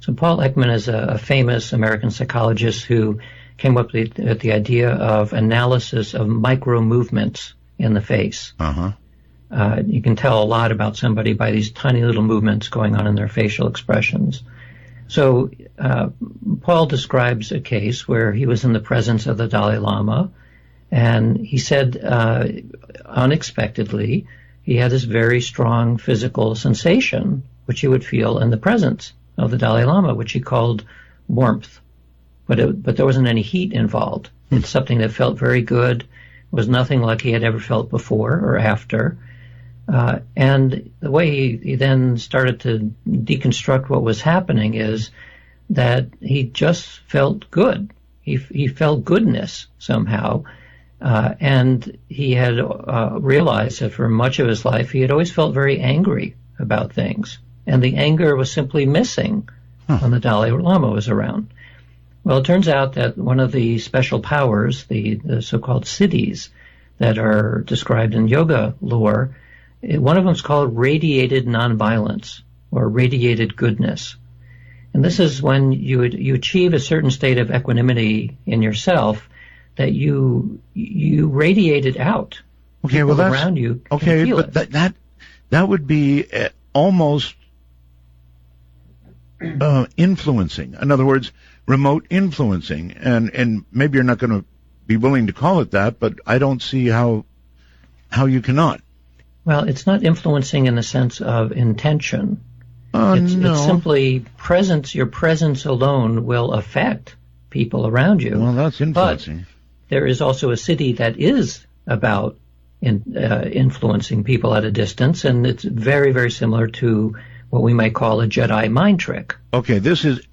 So Paul Ekman is a famous American psychologist who came up with the idea of analysis of micro movements in the face. Uh-huh. You can tell a lot about somebody by these tiny little movements going on in their facial expressions. So Paul describes a case where he was in the presence of the Dalai Lama, and he said unexpectedly he had this very strong physical sensation which he would feel in the presence of the Dalai Lama, which he called warmth. But there wasn't any heat involved. It's something that felt very good. It was nothing like he had ever felt before or after. And the way he then started to deconstruct what was happening is that he just felt good. He felt goodness somehow. And he had realized that for much of his life he had always felt very angry about things. And the anger was simply missing when the Dalai Lama was around. Well, it turns out that one of the special powers, the so-called siddhis that are described in yoga lore, one of them is called radiated nonviolence or radiated goodness. And this is when you achieve a certain state of equanimity in yourself that you radiate it out. Okay, People well that's around you can okay, feel but it. that would be almost influencing. In other words, remote influencing, and maybe you're not going to be willing to call it that, but I don't see how you cannot. Well, it's not influencing in the sense of intention. No. It's simply presence. Your presence alone will affect people around you. Well, that's influencing. But there is also a siddhi that is about influencing people at a distance, and it's very, very similar to what we might call a Jedi mind trick. Okay, this is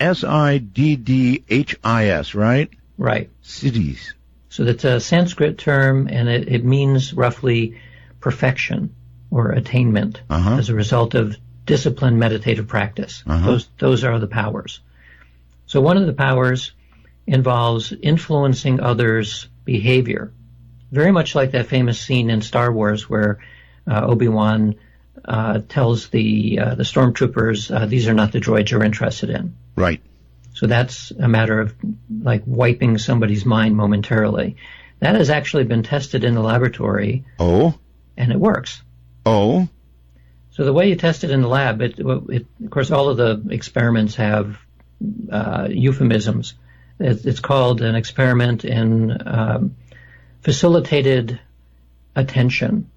Siddhis, right? Right. Siddhis. So that's a Sanskrit term, and it means roughly perfection or attainment as a result of disciplined meditative practice. Those are the powers. So one of the powers involves influencing others' behavior, very much like that famous scene in Star Wars where Obi-Wan tells the stormtroopers, these are not the droids you're interested in. Right. So that's a matter of like wiping somebody's mind momentarily. That has actually been tested in the laboratory. Oh. And it works. Oh. So the way you test it in the lab, of course, all of the experiments have euphemisms. It's called an experiment in facilitated attention.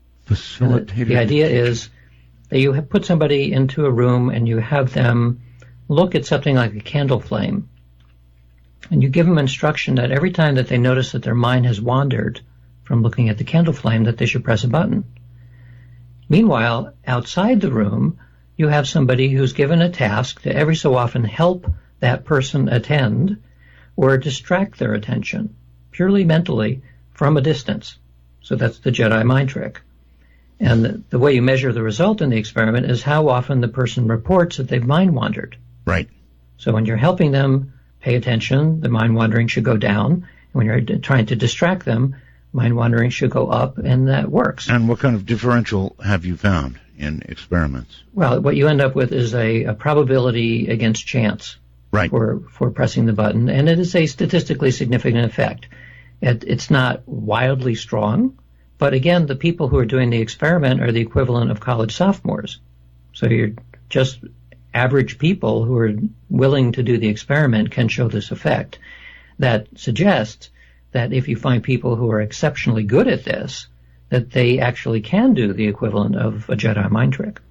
The idea is that you put somebody into a room and you have them look at something like a candle flame, and you give them instruction that every time that they notice that their mind has wandered from looking at the candle flame, that they should press a button. Meanwhile, outside the room, you have somebody who's given a task to every so often help that person attend or distract their attention, purely mentally, from a distance. So that's the Jedi mind trick. And the way you measure the result in the experiment is how often the person reports that they've mind wandered. Right. So when you're helping them pay attention, the mind wandering should go down. And when you're trying to distract them, mind wandering should go up, and that works. And what kind of differential have you found in experiments? Well, what you end up with is a probability against chance. Right. For pressing the button, and it is a statistically significant effect. It's not wildly strong, but again, the people who are doing the experiment are the equivalent of college sophomores. So you're just average people who are willing to do the experiment can show this effect. That suggests that if you find people who are exceptionally good at this, that they actually can do the equivalent of a Jedi mind trick.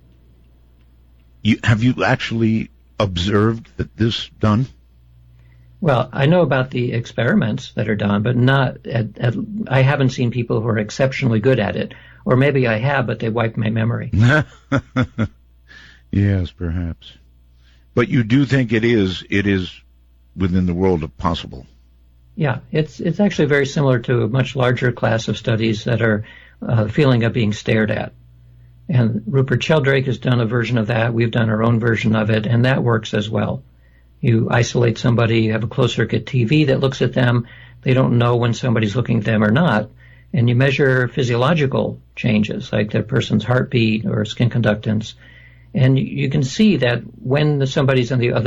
Have you actually observed that this done? Well, I know about the experiments that are done, but not I haven't seen people who are exceptionally good at it. Or maybe I have, but they wiped my memory. Yes, perhaps. But you do think it is within the world of possible. Yeah, it's actually very similar to a much larger class of studies that are the feeling of being stared at. And Rupert Sheldrake has done a version of that. We've done our own version of it, and that works as well. You isolate somebody, you have a closed-circuit TV that looks at them. They don't know when somebody's looking at them or not. And you measure physiological changes, like the person's heartbeat or skin conductance. And you can see that when somebody's on the other